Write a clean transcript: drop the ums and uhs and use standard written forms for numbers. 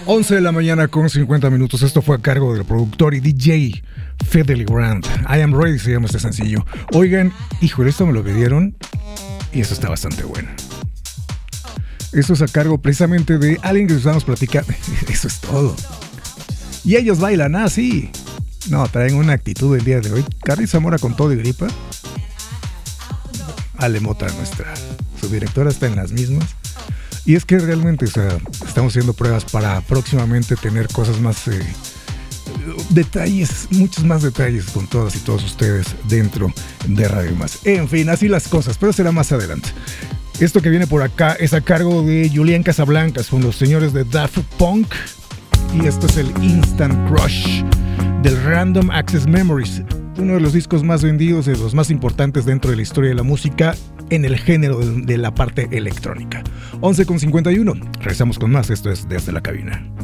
11 de la mañana con 50 minutos. Esto fue a cargo del productor y DJ Fiddly Grant. I Am Ready se llama este sencillo. Oigan, híjole, esto me lo pidieron y eso está bastante bueno. Esto es a cargo precisamente de alguien que estamos platicando. Eso es todo. Y ellos bailan así. No, traen una actitud el día de hoy. Carly Zamora con todo y gripa. Ale Mota, su directora, está en las mismas. Y es que realmente, o sea, estamos haciendo pruebas para próximamente tener cosas más, detalles, muchos más detalles con todas y todos ustedes dentro de Radio Más. En fin, así las cosas, pero será más adelante. Esto que viene por acá es a cargo de Julián Casablancas con los señores de Daft Punk. Y esto es el Instant Crush del Random Access Memories, uno de los discos más vendidos, de los más importantes dentro de la historia de la música en el género de la parte electrónica. 11:51. Regresamos con más. Esto es Desde la Cabina.